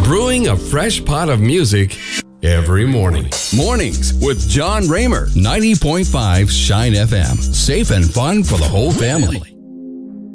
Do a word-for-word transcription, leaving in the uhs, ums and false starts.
brewing a fresh pot of music every morning. Mornings with John Raymer. ninety point five Shine F M. Safe and fun for the whole family.